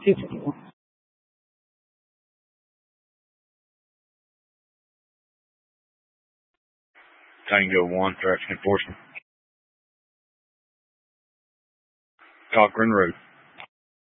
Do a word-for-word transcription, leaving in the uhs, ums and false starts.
two fifty-one. Tango one, direction enforcement. Cochran Road.